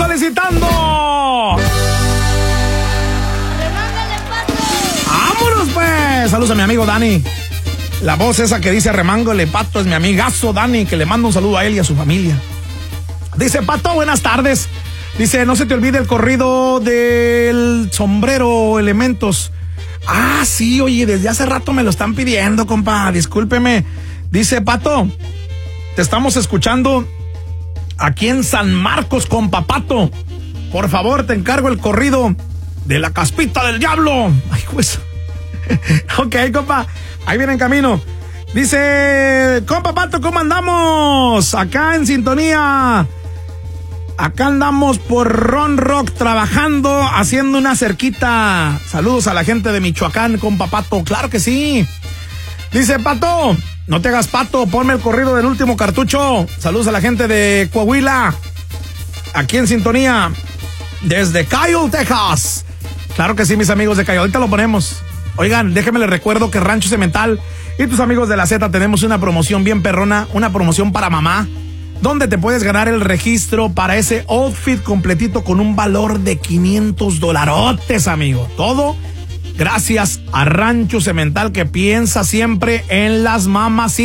solicitando. ¡Vámonos, pues! Saludos a mi amigo Dani. La voz esa que dice remángale, Pato, es mi amigazo Dani, que le mando un saludo a él y a su familia. Dice, Pato, buenas tardes. Dice, no se te olvide el corrido del sombrero Elementos. Ah, sí, oye, desde hace rato me lo están pidiendo, compa, discúlpeme. Dice, Pato, te estamos escuchando aquí en San Marcos, compa Pato. Por favor, te encargo el corrido de la Caspita del Diablo. Ay, pues. Ok, compa, ahí viene en camino. Dice, compa Pato, ¿cómo andamos? Acá en sintonía. Acá andamos por Ron Rock trabajando, haciendo una cerquita. Saludos a la gente de Michoacán, compa Pato. Claro que sí. Dice, Pato, no te hagas pato, ponme el corrido del último cartucho. Saludos a la gente de Coahuila. Aquí en sintonía. Desde Kyle, Texas. Claro que sí, mis amigos de Kyle. Ahorita lo ponemos. Oigan, déjenme les recuerdo que Rancho Cemental y tus amigos de la Z tenemos una promoción bien perrona, una promoción para mamá, donde te puedes ganar el registro para ese outfit completito con un valor de $500, amigo. Todo gracias a Rancho Cemental, que piensa siempre en las mamás.